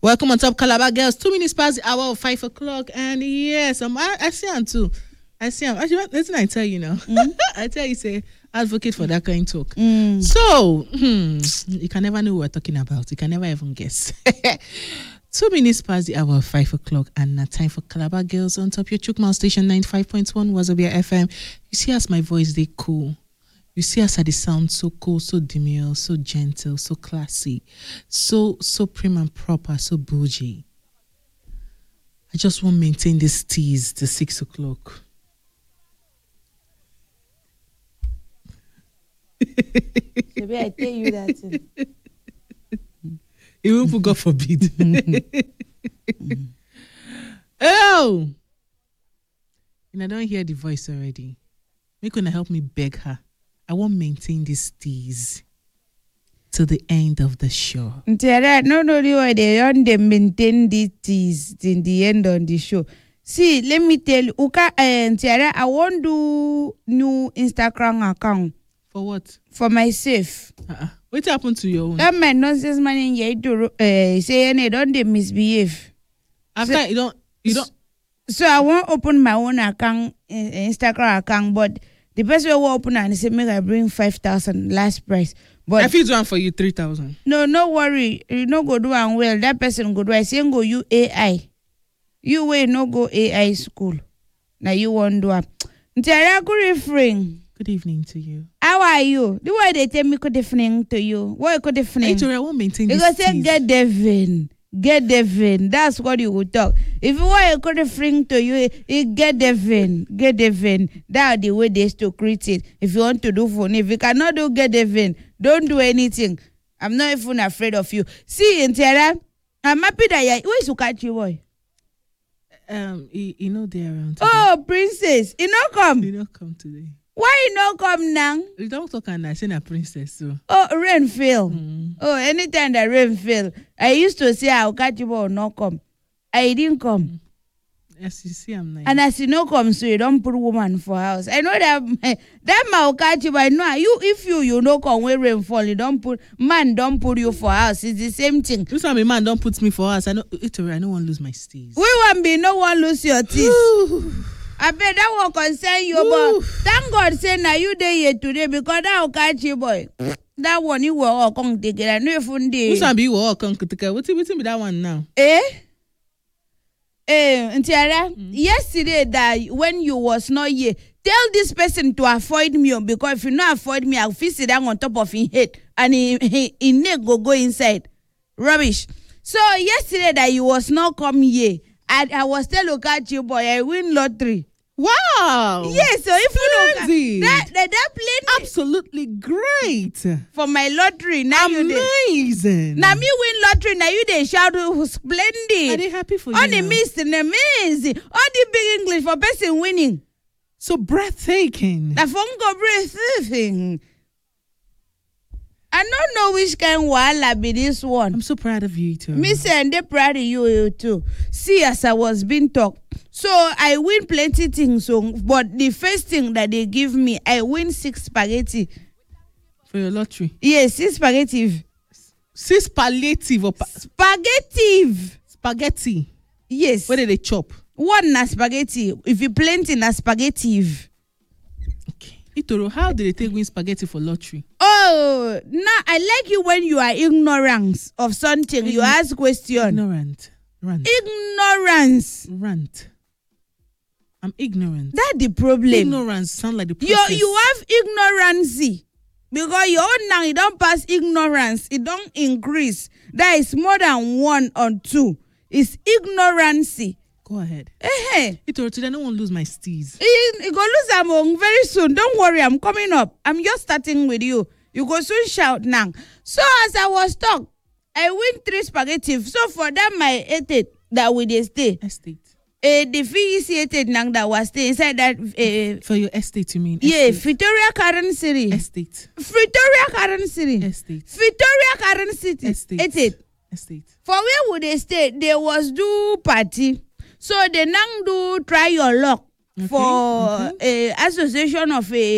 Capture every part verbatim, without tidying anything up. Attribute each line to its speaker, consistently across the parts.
Speaker 1: Welcome on Top Calabar Girls. Two minutes past the hour of five o'clock. And yes, um, I, I see him too. I see him. Actually, listen, I tell you now. Mm. I tell you, say, advocate for that kind of talk.
Speaker 2: Mm.
Speaker 1: So, hmm, you can never know what we're talking about. You can never even guess. Two minutes past the hour of five o'clock, and now time for Calabar Girls on Top your Chukmal station ninety-five point one Wazobia F M. You see as my voice, they cool. You see as I they sound so cool, so demure, so gentle, so classy, so so prim and proper, so bougie. I just want to maintain this tease to six o'clock.
Speaker 2: Maybe I tell you that. Thing.
Speaker 1: Even for God forbid. Oh! And I don't hear the voice already. Make gonna help me beg her. I won't maintain this tease to the end of the show.
Speaker 2: Tiara, no, no, no, they don't maintain the tease in the end on the show. See, let me tell you, Uka and Tiara, I won't do new Instagram account.
Speaker 1: For what?
Speaker 2: For myself.
Speaker 1: Uh-uh. What happened to your own?
Speaker 2: That my nonsense man in here to uh, say they don't they misbehave.
Speaker 1: After
Speaker 2: so,
Speaker 1: you don't, you don't.
Speaker 2: So I won't open my own account, uh, Instagram account, but the person will open and say, make I bring five thousand last price. But
Speaker 1: I feel do one for you three thousand.
Speaker 2: No, no worry. You no go do one well. That person go do. I say go you A I. You will no go A I school. Now you won't do. Ntara good refrain.
Speaker 1: Good evening to you.
Speaker 2: How are you? The way they tell me good evening to you. What good evening?
Speaker 1: Hey, I won't maintain this.
Speaker 2: You go say get Devin. Get Devin. That's what you would talk. If you want a good evening to you, you get Devin. Get Devin. That's the way they used to create it. If you want to do phone, if you cannot do get Devin, don't do anything. I'm not even afraid of you. See, Ntara, I'm happy that you. Where is Ukachi boy?
Speaker 1: Um, you, you know they're around today.
Speaker 2: Oh, princess, you not come.
Speaker 1: You don't come today.
Speaker 2: Why you not come now?
Speaker 1: You don't talk and I say a princess so.
Speaker 2: Oh, rain fell.
Speaker 1: Mm.
Speaker 2: Oh, anytime that rain fell, I used to say I'll catch you or not come. I didn't come.
Speaker 1: Mm. As you see, I'm nice.
Speaker 2: And as you know come, so you don't put woman for house. I know that that man catch you, but no, you if you you know come where rain fall, you don't put man don't put you for house. It's the same thing.
Speaker 1: This time a man don't put me for house. I know it. I don't want to lose my steez.
Speaker 2: We want be no one lose your teeth. I bet that will concern you,
Speaker 1: Ooh.
Speaker 2: but thank God say now you there here today because that will catch you, boy. That one you will all come take it. I know if one day.
Speaker 1: Who's time be all come take it? What's it? What's it? That one now?
Speaker 2: Eh? Eh? Ntiara, mm. Yesterday that when you was not here, tell this person to avoid me because if you not avoid me, I'll fix it down on top of his head and he he, he neck go go inside. Rubbish. So yesterday that you was not come here. I, I was still catch you, boy. I win lottery.
Speaker 1: Wow.
Speaker 2: Yes, so if you know that, that that plane
Speaker 1: absolutely great
Speaker 2: for my lottery. Now
Speaker 1: amazing.
Speaker 2: You now me win lottery. Now you they shout splendid.
Speaker 1: Are they happy for you?
Speaker 2: On the mist and amazing. On the big English for person winning.
Speaker 1: So breathtaking.
Speaker 2: The phone go breathtaking. I don't know which kind of wahala be this one.
Speaker 1: I'm so proud of you too.
Speaker 2: Me say and they proud of you, you too. See, as I was being talked. So I win plenty things, so, but the first thing that they give me, I win six spaghetti.
Speaker 1: For your lottery?
Speaker 2: Yes, six spaghetti.
Speaker 1: Six palliative or pa-
Speaker 2: spaghetti.
Speaker 1: Spaghetti.
Speaker 2: Yes.
Speaker 1: Where did they chop?
Speaker 2: One na spaghetti. If you plenty na spaghetti.
Speaker 1: Okay. Itoro, how did they take win spaghetti for lottery?
Speaker 2: Oh, now I like you when you are ignorant of something. Ign- you ask question.
Speaker 1: Ignorant. Rant.
Speaker 2: Ignorance.
Speaker 1: Rant. I'm ignorant.
Speaker 2: That's the problem.
Speaker 1: Ignorance sound like the process.
Speaker 2: You, you have ignorance. Because your own now, you don't pass ignorance. It don't increase. That is more than one or two. It's ignorance.
Speaker 1: Go ahead.
Speaker 2: Hey,
Speaker 1: hey. Today I don't want to lose my steez.
Speaker 2: You go lose them very soon. Don't worry, I'm coming up. I'm just starting with you. You go soon shout now. So as I was talking, I win three spaghetti. So for that, my estate that we they stay.
Speaker 1: Estate.
Speaker 2: Uh, the fee estate now that was stay inside that. Uh,
Speaker 1: for your estate, you mean?
Speaker 2: Yeah, Victoria currency.
Speaker 1: Estate.
Speaker 2: Victoria currency.
Speaker 1: Estate.
Speaker 2: Victoria currency.
Speaker 1: Estate.
Speaker 2: Estate.
Speaker 1: Estate.
Speaker 2: For where would they stay? There was do party. So they now do try your luck okay. for
Speaker 1: okay.
Speaker 2: a association of a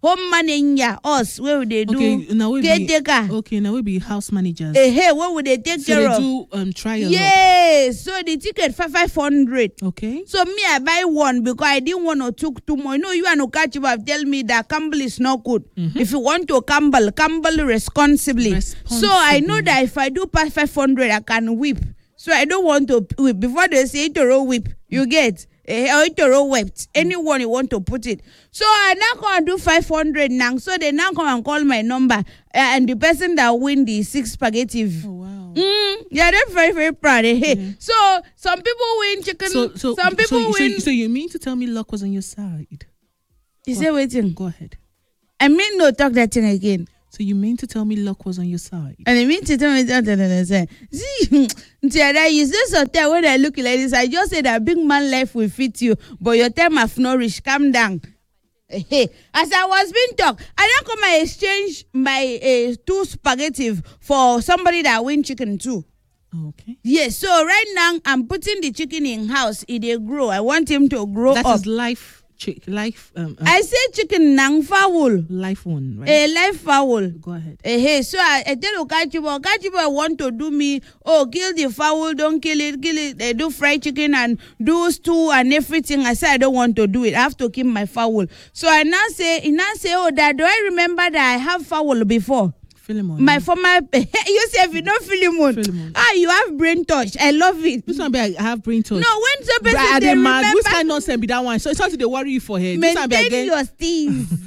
Speaker 2: home manager, us, where would they do?
Speaker 1: Okay, now we be
Speaker 2: caretaker.
Speaker 1: okay. Now we be house managers.
Speaker 2: Eh, hey, what would they take
Speaker 1: so
Speaker 2: care
Speaker 1: they
Speaker 2: of?
Speaker 1: do um trial.
Speaker 2: Yes. So the ticket for five hundred.
Speaker 1: Okay.
Speaker 2: So me, I buy one because I didn't want to took two more. You know, you and Okachi have tell me that Campbell is not good. Mm-hmm. If you want to Campbell, Campbell responsibly. responsibly. So I know that if I do past five hundred, I can whip. So I don't want to whip. Before they say Toro whip, you get or Toro wept. Anyone you want to put it. So I now go and do five hundred now. So they now come and call my number, uh, and the person that win the six spaghetti.
Speaker 1: Oh wow.
Speaker 2: Mm, yeah, they're very very proud. Eh?
Speaker 1: Yeah.
Speaker 2: So some people win chicken.
Speaker 1: So, so
Speaker 2: some people
Speaker 1: so,
Speaker 2: win.
Speaker 1: So, so you mean to tell me luck was on your side?
Speaker 2: Is there waiting?
Speaker 1: Go ahead.
Speaker 2: I mean, no, talk that thing again.
Speaker 1: So you mean to tell me luck was on your side?
Speaker 2: And I mean to tell me that. See, you say something when I look like this. I just say that big man life will fit you, but your time have nourished. Calm down. Hey, as I was being talked, I don't come and exchange my uh, two spaghetti for somebody that win chicken too.
Speaker 1: Okay.
Speaker 2: Yes. So right now I'm putting the chicken in house. It will grow. I want him to grow
Speaker 1: that
Speaker 2: up.
Speaker 1: That is life. Chick, life. Um, um,
Speaker 2: I say chicken nang fowl.
Speaker 1: Life one, right?
Speaker 2: A life fowl.
Speaker 1: Go ahead.
Speaker 2: Eh, hey, so I, I tell Okachibo, Okachibo want to do me. Oh, kill the fowl, don't kill it, kill it. They do fried chicken and do stew and everything. I say I don't want to do it. I have to keep my fowl. So I now say, I now say, oh, Dad, do I remember that I have fowl before?
Speaker 1: Philemon.
Speaker 2: My former, you say if you know Philemon.
Speaker 1: Philemon.
Speaker 2: Ah, you have brain touch. I love it.
Speaker 1: This one be I have brain touch.
Speaker 2: No, when some person
Speaker 1: Bra-
Speaker 2: they
Speaker 1: they
Speaker 2: remember.
Speaker 1: mad. Which kind of nonsense be that one? So it's something they worry you for head.
Speaker 2: Maintain your steez.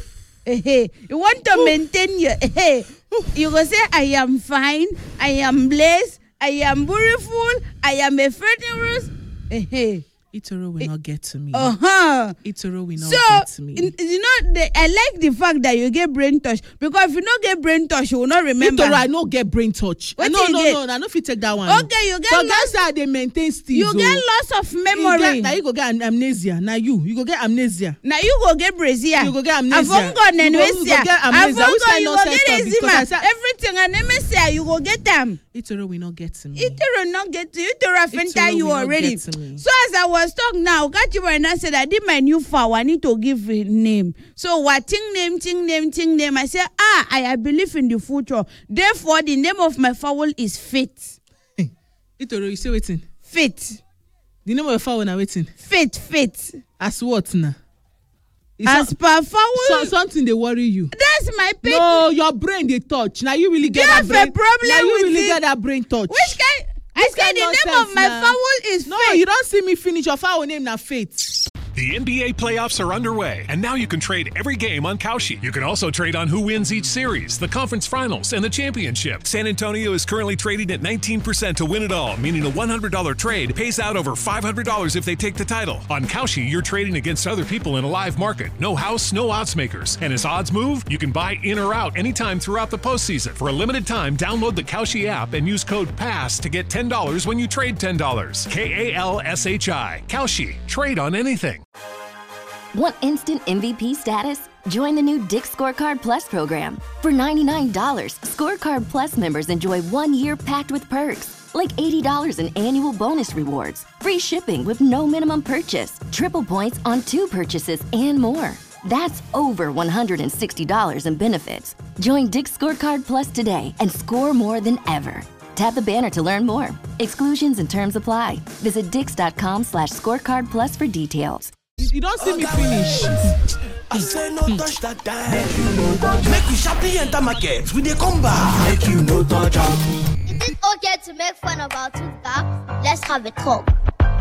Speaker 2: Hey, you want to maintain your. Hey, you go say I am fine. I am blessed. I am beautiful. I am a fearless. Hey.
Speaker 1: Itoro will not get to me.
Speaker 2: Uh-huh.
Speaker 1: Itoro will not
Speaker 2: so,
Speaker 1: get to me.
Speaker 2: In, you know, the, I like the fact that you get brain touch because if you don't get brain touch, you will not remember.
Speaker 1: Itoro, I don't get brain touch.
Speaker 2: What
Speaker 1: no,
Speaker 2: you
Speaker 1: no,
Speaker 2: get?
Speaker 1: no, no, I don't fit take that one.
Speaker 2: Okay, you get
Speaker 1: so
Speaker 2: loss.
Speaker 1: that's how they maintain steez.
Speaker 2: You get loss of memory.
Speaker 1: Now you go get am- amnesia. Now you, you go get amnesia.
Speaker 2: Now you go get brazier.
Speaker 1: You go get amnesia.
Speaker 2: Avongo
Speaker 1: You go, you go get amnesia. Which kind
Speaker 2: you
Speaker 1: of
Speaker 2: go
Speaker 1: nonsense
Speaker 2: get
Speaker 1: talk? Because I
Speaker 2: eczema.
Speaker 1: said
Speaker 2: Everything and M S A, you go get them.
Speaker 1: Itoro will not get to me.
Speaker 2: Itoro not get to you. Itoro fenta you
Speaker 1: will not
Speaker 2: already.
Speaker 1: get to me.
Speaker 2: So as I was talking now, Kachibo and I said I did my new fowl. I need to give a name. So what ting name, ting name, ting name. I said ah, I, I believe in the future. Therefore, the name of my fowl is Faith.
Speaker 1: Hey, Itoro, you say waiting.
Speaker 2: Faith.
Speaker 1: The name of your fowl now waiting.
Speaker 2: Faith, Faith.
Speaker 1: As what now? It's
Speaker 2: As
Speaker 1: not,
Speaker 2: per fowl.
Speaker 1: so, something they worry you.
Speaker 2: That's my pet.
Speaker 1: No, your brain they touch. Now you really get
Speaker 2: you
Speaker 1: that
Speaker 2: have
Speaker 1: brain.
Speaker 2: a problem
Speaker 1: now you
Speaker 2: with
Speaker 1: really
Speaker 2: it?
Speaker 1: get that brain touch.
Speaker 2: Which kind? I
Speaker 1: This
Speaker 2: said
Speaker 1: kind
Speaker 2: the name
Speaker 1: nonsense
Speaker 2: of my
Speaker 1: now.
Speaker 2: fowl is
Speaker 1: No,
Speaker 2: Faith.
Speaker 1: you don't see me finish. Your fowl name now Faith.
Speaker 3: The N B A playoffs are underway, and now you can trade every game on Kalshi. You can also trade on who wins each series, the conference finals, and the championship. San Antonio is currently trading at nineteen percent to win it all, meaning a one hundred dollars trade pays out over five hundred dollars if they take the title. On Kalshi, you're trading against other people in a live market. No house, no odds makers. And as odds move, you can buy in or out anytime throughout the postseason. For a limited time, download the Kalshi app and use code PASS to get ten dollars when you trade ten dollars. K A L S H I. Kalshi. Trade on anything.
Speaker 4: Want instant M V P status? Join the new Dick's Scorecard Plus program. For ninety-nine dollars, Scorecard Plus members enjoy one year packed with perks, like eighty dollars in annual bonus rewards, free shipping with no minimum purchase, triple points on two purchases, and more. That's over one hundred sixty dollars in benefits. Join Dick's Scorecard Plus today and score more than ever. Tap the banner to learn more. Exclusions and terms apply. Visit dix.com slash scorecard plus for details.
Speaker 1: You don't see me finish.
Speaker 5: I say no touch that time. Make you no touch. Make we sharply enter market. We dey come back. Make you no touch.
Speaker 6: Is it okay to make fun of our two cops? Let's have a talk.